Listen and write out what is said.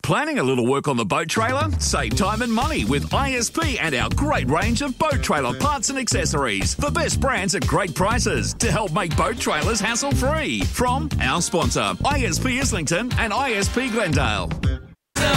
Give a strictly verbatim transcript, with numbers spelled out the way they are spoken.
Planning a little work on the boat trailer? Save time and money with I S P and our great range of boat trailer parts and accessories. The best brands at great prices to help make boat trailers hassle-free. From our sponsor, I S P Islington and I S P Glendale.